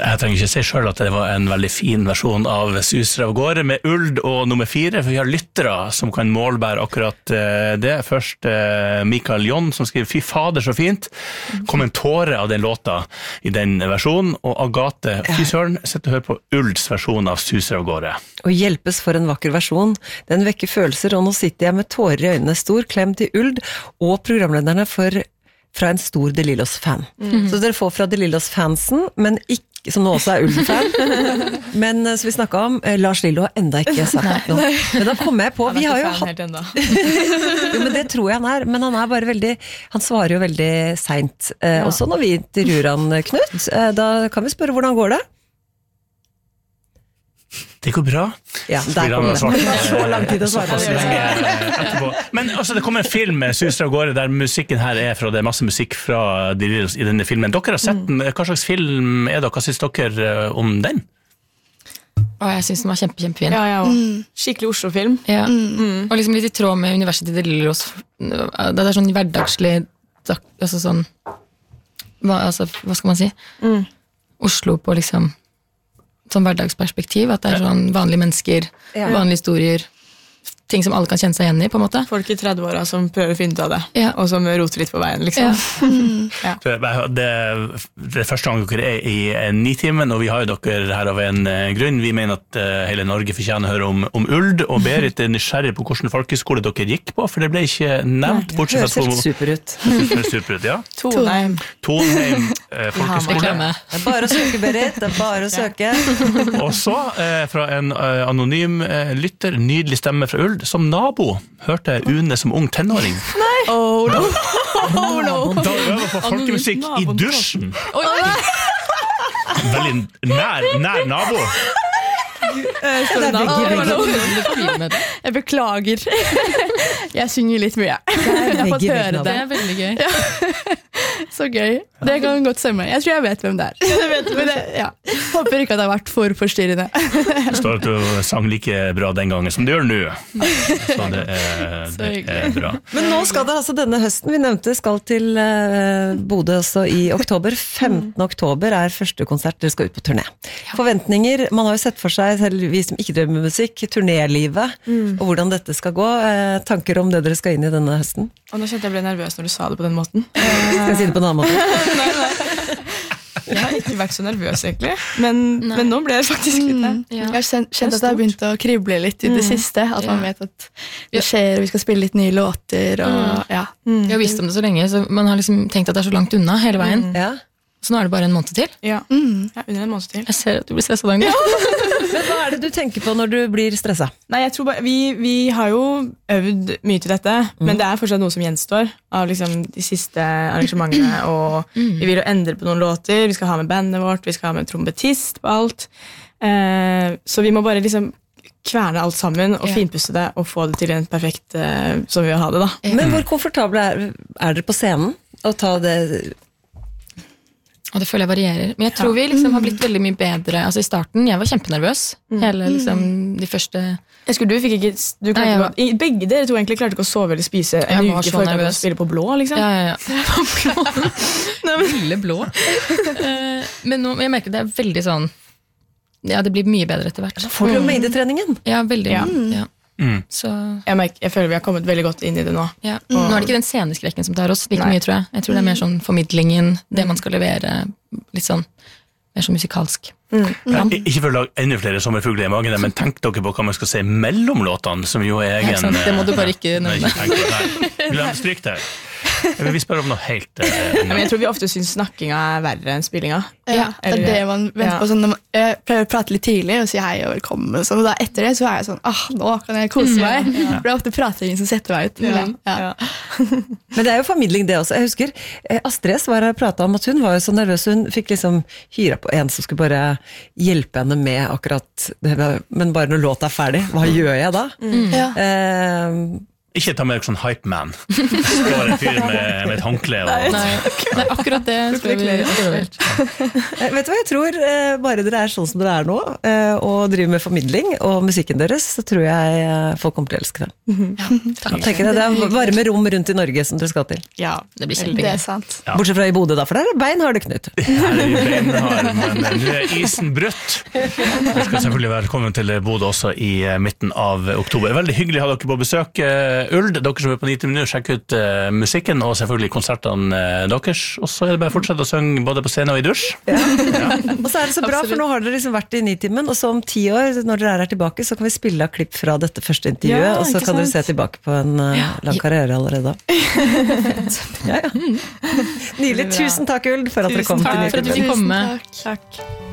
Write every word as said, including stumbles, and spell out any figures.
Jeg trenger ikke si selv at det var en veldig fin versjon av Suser av gårde med Uld og nummer fire, for vi har lyttere som kan målbære akkurat det. Først Mikael John som skriver, fy fader så fint, kom en tåre av den låta i den versjonen, og Agathe, fy søren, sett og hør på Ulds versjon av Suser av gårde. Og hjelpes for en vakker versjon, den vekker følelser, og nå sitter jeg med tårer i øynene, stor klem til Uld, og programlederne for fra en stor De Lillos-fan. Mm. Så dere får fra De Lillos-fansen, men ikke, som nå også er Ulv-fan. Men så vi snakket om, eh, Lars Lillo har enda ikke sagt noe. Men da kommer jeg på, vi har jo hatt... jo, men det tror jeg han er, men han er bare veldig, han svarer jo veldig sent. Eh, ja. Også når vi intervjuer han, Knut, eh, da kan vi spørre hvordan går det? Det går bra. Ja, der kommer det. Det var så lang tid å svare. Men altså, det kommer en film med Suser av gårde, der musikken her er fra, det er masse musikk fra De Lillos i denne filmen. Dere har sett den. Hva slags film er det? Hva synes dere om den? Å, jeg synes den var kjempe, kjempefin. Ja, ja. Mm. Skikkelig Oslo-film. Ja. Mm. Og liksom litt i tråd med universet til De Lillos. Det er sånn hverdagslig, altså sånn, hva, altså, hva skal man si? Mm. Oslo på liksom sånn hverdagsperspektiv, at det er sånn vanlige mennesker, ja. Vanlige historier, ting som alle kan kjenne seg igjen i, på en måte. Folk i trettiåra som prøver å finne ut av det, ja. Og som roter litt på veien, liksom. Ja. Ja. Det, det er første gang dere er i Nitimen, og vi har jo dere her av en grunn. Vi mener at hele Norge fortjener å høre om, om Uld, og Berit er nysgjerrig på hvilken folkeskole dere gikk på, for det ble ikke nevnt. Nei, det høres helt super ut. Super ut, ja. Tonheim. Tonheim eh, folkeskole. Det er bare å søke, Berit, det er bare å søke. Og så, eh, fra en eh, anonym eh, lytter, nydelig stemme fra Uld, som nabo hørte jeg Une som ung tenåring. Nei! Oh no! Oh no! Da øver på folkemusikk i dusjen. Oi, veldig nær, nær nabo. Jeg beklager. Jeg synger litt mye. Jeg har fått høre det. Det er veldig gøy. Ja. Så gøy. Det kan godt stemme. Jeg tror jeg vet hvem det er. Jeg vet, men det, ja. Håper ikke at det har vært for forstyrrende. Det står at du sang like bra den gangen som du gjør nå. Så det er, det er bra. Men nå skal det altså denne høsten, vi nevnte, skal til uh, Bodø også i oktober. femtende oktober er første konsert, dere skal ut på turné. Forventninger, man har jo sett for seg, selv vi som ikke drømmer musikk, turnélivet, mm. og hvordan dette skal gå. Uh, tanker om det dere skal inn i denne høsten? Og nå kjente jeg ble nervøs når du sa det på den måten. Skal jeg si det på en annen måte? Nei, nei. Jeg har ikke vært så nervøs egentlig, men, men nå ble jeg faktisk litt der. Mm, ja. Jeg har kjent, kjent at det har begynt å krible litt i det mm. siste, at man vet at det skjer, og vi skal spille litt nye låter, og mm. ja. Mm. Jeg har visst om det så lenge, så man har liksom tenkt at det er så langt unna hele veien. Mm. Ja. Så nå er det bare en måned til. Ja, mm. ja under en måned til. Jeg ser at du blir stresset den gangen. Ja. Men hva er det du tenker på når du blir stresset? Nei, jeg tror bare, vi, vi har jo øvd mye til dette, mm. men det er fortsatt noe som gjenstår av liksom de siste arrangementene, og mm. vi vil jo endre på noen låter, vi skal ha med bandet vårt, vi skal ha med trompetist på alt, eh, så vi må bare liksom kverne alt sammen og yeah. finpusse det og få det til en perfekt eh, som vi vil ha det da. Men hvor komfortable er, er dere på scenen å ta det? Og det føler jeg varierer. Men jeg tror ja. vi liksom har blitt veldig mye bedre. Altså i starten, jeg var kjempenervøs. Mm. Hele liksom de første... Jeg skulle, du fikk ikke... Du Nei, var... ikke, begge dere to egentlig klarte ikke å sove eller spise en uke før å spille på blå, liksom. Ja, ja, ja. På blå. Lille blå. Men nå, jeg merker det er veldig sånn... Ja, det blir mye bedre etter hvert. Får du jo mengdetreningen? Ja, veldig. Ja. ja. Mm. Så... Jeg, merker, jeg føler vi har kommet veldig godt inn i det nå. Ja. Mm. Nå er det ikke den sceneskrekken som tar oss like Nei. Mye, tror jeg. Jeg tror det er mer sånn formidlingen, det man skal levere, litt sånn, mer sånn musikalsk. Mm. Ja, ikke for å lage enda flere sommerfugler i magen, men tenk dere på hva man skal si mellom låtene, som jo er egen... Ja, det må du bare ikke nevne. Vil du ha en stryk der? Jeg vil spør om noe helt uh, ja, jeg tror vi ofte synes snakkinga er verre enn spillinga. Ja, det er det man venter ja. På sånn, jeg prøver å prate litt tidlig og si hei og velkommen og sånn, og da etter det så er jeg sånn, ah, nå kan jeg kose meg mm, ja. For det er ofte pratingen som setter meg ut ja. Ja. Ja. Men det er jo formidling det også. Jeg husker Astrid S var her og pratet om at hun var jo så nervøs, hun fikk liksom hyra på en som skulle bare hjelpe henne med akkurat det, men bare når låta er ferdig, hva gjør jeg da? Mm. Ja. Eh, Ikke ta med dere sånn hype man. Står en fyr med, med et håndkle. Og... Nei. Nei, akkurat det tror jeg vi står over. Vet du hva, jeg tror eh, bare dere er sånn som dere er nå, eh, og driver med formidling og musikken deres, så tror jeg eh, folk kommer til å elske det. Ja, takk. Tenker jeg, det er varme rom rundt i Norge som dere skal til. Ja, Det blir Det kjempegøy. er sant. Ja. Bortsett fra i Bodø da, for der er beinharde Knut. Her er vi beinhard, men nå er isen brutt. Dere skal selvfølgelig være velkommen til Bodø også i midten av oktober. Veldig hyggelig å ha dere på besøk, Uld. Dere som er på nitti minutter, sjekk ut uh, musikken og selvfølgelig konsertene uh, deres. Og så er det bare å fortsette å synge både på scenen og i dusj. Ja. Ja. Og så er det så bra, for nå har dere liksom vært i Nitimen, og så om ti år, når dere er her tilbake, så kan vi spille av klipp fra dette første intervjuet, Ja, og så ikke kan dere se sant? tilbake på en uh, lang karriere allerede. Ja, ja. Nydelig. Tusen takk, Uld, for at dere Tusen kom til Takk for at Nitimen. du fikk komme. Tusen takk. Takk.